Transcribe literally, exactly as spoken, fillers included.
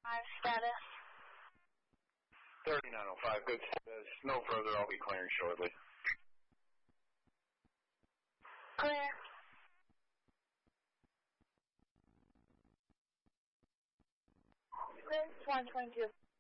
Five status. thirty-nine oh five, good status. No further, I'll be clearing shortly. Clear. Clear, one twenty-two.